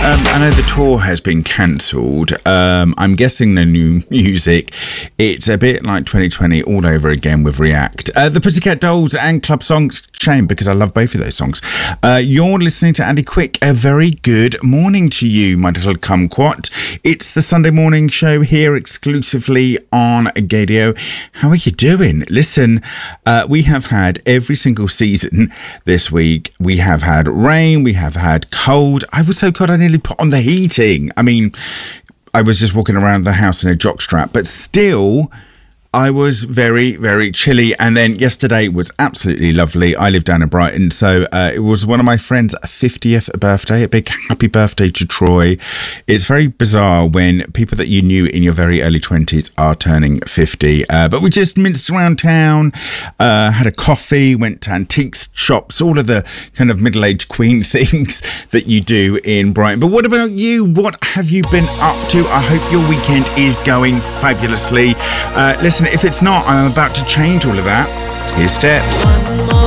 I know the tour has been cancelled. I'm guessing no new music. It's a bit like 2020 all over again with React. The Pussycat Dolls and Club Songs. Shame, because I love both of those songs. You're listening to Andy Quick. A very good morning to you, my little kumquat. It's the Sunday morning show here exclusively on Gadio. How are you doing? Listen, we have had every single season this week. We have had rain. We have had cold. I was so cold I nearly put on the heating. I mean, I was just walking around the house in a jockstrap, but still, I was very, very chilly. And then yesterday was absolutely lovely. I live down in Brighton, so it was one of my friends' 50th birthday. A big happy birthday to Troy. It's very bizarre when people that you knew in your very early 20s are turning 50. But we just minced around town, had a coffee, went to antiques shops, all of the kind of middle-aged queen things that you do in Brighton. But what about you? What have you been up to? I hope your weekend is going fabulously. Listen, if it's not, I'm about to change all of that. Here's Steps. One more